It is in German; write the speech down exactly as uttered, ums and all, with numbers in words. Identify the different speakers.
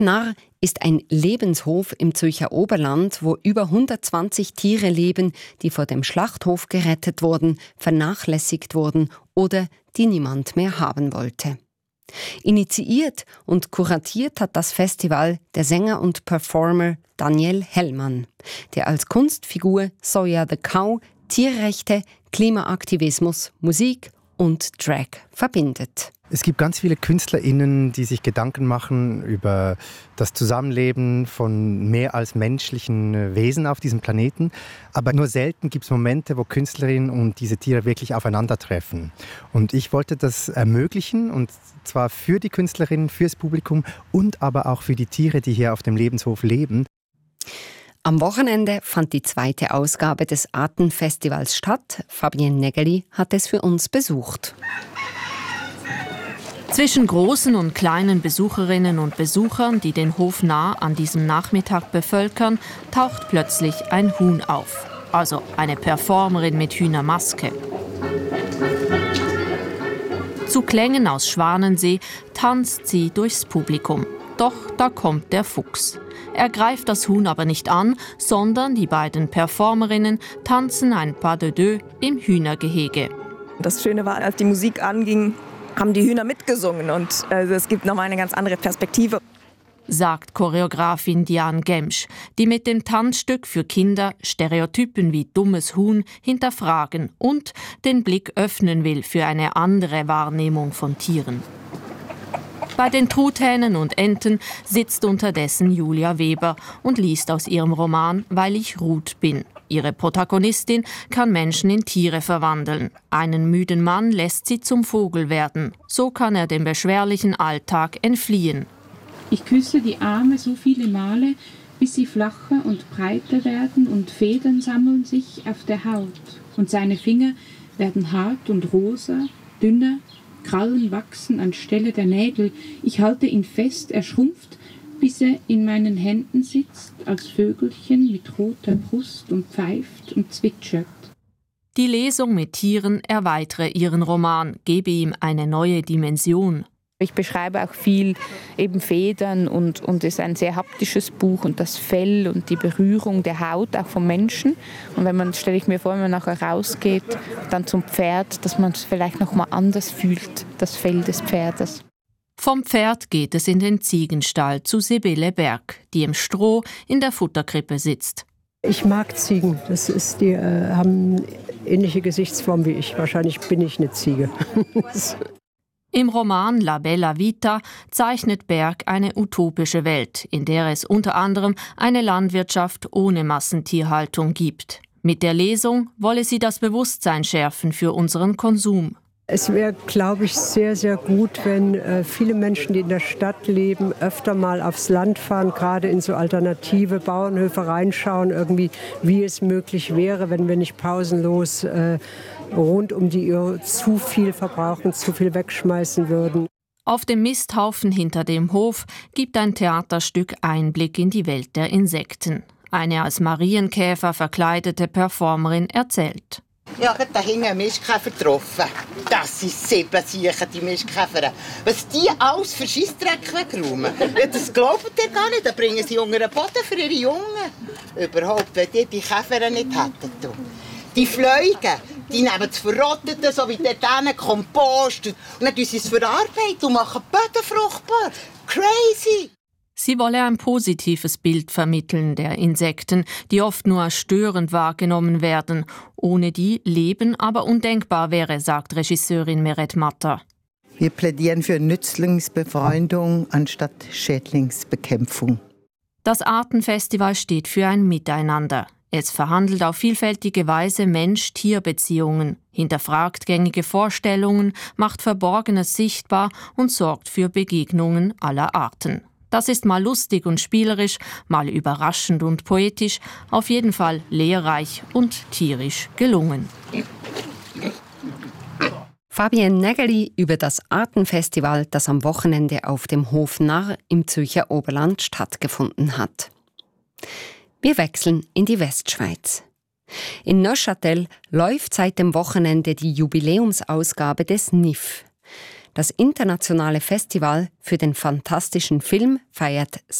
Speaker 1: Narr ist ein Lebenshof im Zürcher Oberland, wo über hundertzwanzig Tiere leben, die vor dem Schlachthof gerettet wurden, vernachlässigt wurden oder die niemand mehr haben wollte. Initiiert und kuratiert hat das Festival der Sänger und Performer Daniel Hellmann, der als Kunstfigur Soja the Cow Tierrechte, Klimaaktivismus, Musik und Drag verbindet.
Speaker 2: Es gibt ganz viele KünstlerInnen, die sich Gedanken machen über das Zusammenleben von mehr als menschlichen Wesen auf diesem Planeten. Aber nur selten gibt es Momente, wo Künstlerinnen und diese Tiere wirklich aufeinandertreffen. Und ich wollte das ermöglichen, und zwar für die Künstlerinnen, fürs Publikum und aber auch für die Tiere, die hier auf dem Lebenshof leben.
Speaker 1: Am Wochenende fand die zweite Ausgabe des Artenfestivals statt. Fabienne Nägeli hat es für uns besucht.
Speaker 3: Zwischen großen und kleinen Besucherinnen und Besuchern, die den Hof Narr an diesem Nachmittag bevölkern, taucht plötzlich ein Huhn auf. Also eine Performerin mit Hühnermaske. Zu Klängen aus Schwanensee tanzt sie durchs Publikum. Doch da kommt der Fuchs. Er greift das Huhn aber nicht an, sondern die beiden Performerinnen tanzen ein Pas de deux im Hühnergehege.
Speaker 4: Das Schöne war, als die Musik anging, haben die Hühner mitgesungen und also es gibt nochmal eine ganz andere Perspektive.
Speaker 3: Sagt Choreografin Diane Gemsch, die mit dem Tanzstück für Kinder Stereotypen wie dummes Huhn hinterfragen und den Blick öffnen will für eine andere Wahrnehmung von Tieren. Bei den Truthähnen und Enten sitzt unterdessen Julia Weber und liest aus ihrem Roman »Weil ich Ruth bin«. Ihre Protagonistin kann Menschen in Tiere verwandeln. Einen müden Mann lässt sie zum Vogel werden. So kann er dem beschwerlichen Alltag entfliehen.
Speaker 5: Ich küsse die Arme so viele Male, bis sie flacher und breiter werden und Federn sammeln sich auf der Haut. Und seine Finger werden hart und rosa, dünner, Krallen wachsen anstelle der Nägel. Ich halte ihn fest, er schrumpft, bis er in meinen Händen sitzt, als Vögelchen mit roter Brust und pfeift und zwitschert.
Speaker 3: Die Lesung mit Tieren erweitere ihren Roman, gebe ihm eine neue Dimension.
Speaker 6: Ich beschreibe auch viel eben Federn und, und es ist ein sehr haptisches Buch und das Fell und die Berührung der Haut auch vom Menschen. Und wenn man, stelle ich mir vor, wenn man nachher rausgeht, dann zum Pferd, dass man es vielleicht noch mal anders fühlt, das Fell des Pferdes.
Speaker 3: Vom Pferd geht es in den Ziegenstall zu Sibylle Berg, die im Stroh in der Futterkrippe sitzt.
Speaker 7: Ich mag Ziegen. Das ist, die äh, haben ähnliche Gesichtsform wie ich. Wahrscheinlich bin ich eine Ziege.
Speaker 3: Im Roman La Bella Vita zeichnet Berg eine utopische Welt, in der es unter anderem eine Landwirtschaft ohne Massentierhaltung gibt. Mit der Lesung wolle sie das Bewusstsein schärfen für unseren Konsum.
Speaker 7: Es wäre, glaube ich, sehr, sehr gut, wenn äh, viele Menschen, die in der Stadt leben, öfter mal aufs Land fahren, gerade in so alternative Bauernhöfe reinschauen, irgendwie, wie es möglich wäre, wenn wir nicht pausenlos äh, rund um die Uhr zu viel verbrauchen, zu viel wegschmeißen würden.
Speaker 3: Auf dem Misthaufen hinter dem Hof gibt ein Theaterstück Einblick in die Welt der Insekten. Eine als Marienkäfer verkleidete Performerin erzählt.
Speaker 8: Ich habe da hinten einen Mistkäfer getroffen. Das sind sieben Siechen, die Mistkäfer. Was die alles für Scheissdreck wegräumen, ja, das glaubt ihr gar nicht. Da bringen sie unter den Boden für ihre Jungen. Überhaupt, wenn die die Käfer nicht hätten. Die Fliegen, die nehmen das Verrottete, so wie dort Kompost. Und dann tun sie es verarbeiten und machen die Böden fruchtbar. Crazy!
Speaker 3: Sie wolle ein positives Bild vermitteln der Insekten, die oft nur als störend wahrgenommen werden. Ohne die Leben aber undenkbar wäre, sagt Regisseurin Meret Matter.
Speaker 9: Wir plädieren für Nützlingsbefreundung anstatt Schädlingsbekämpfung.
Speaker 3: Das Artenfestival steht für ein Miteinander. Es verhandelt auf vielfältige Weise Mensch-Tier-Beziehungen, hinterfragt gängige Vorstellungen, macht Verborgenes sichtbar und sorgt für Begegnungen aller Arten. Das ist mal lustig und spielerisch, mal überraschend und poetisch, auf jeden Fall lehrreich und tierisch gelungen.
Speaker 1: Fabienne Nägeli über das Artenfestival, das am Wochenende auf dem Hof Narr im Zürcher Oberland stattgefunden hat. Wir wechseln in die Westschweiz. In Neuchâtel läuft seit dem Wochenende die Jubiläumsausgabe des N I F. Das internationale Festival für den fantastischen Film feiert